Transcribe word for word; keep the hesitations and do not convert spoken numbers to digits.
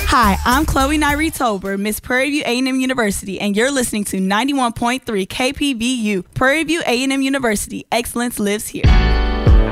Hi, I'm Chloe Nyree Tober, Miss Prairie View A and M University, and you're listening to ninety-one point three K P V U, Prairie View A and M University. Excellence lives here.